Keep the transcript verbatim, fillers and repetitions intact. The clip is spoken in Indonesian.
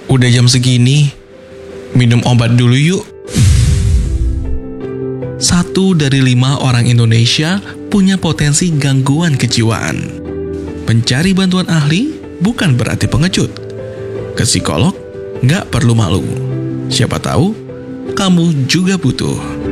Udah jam segini, minum obat dulu yuk. Satu dari lima orang Indonesia punya potensi gangguan kejiwaan. Mencari bantuan ahli bukan berarti pengecut. Ke psikolog nggak perlu malu. Siapa tahu kamu juga butuh.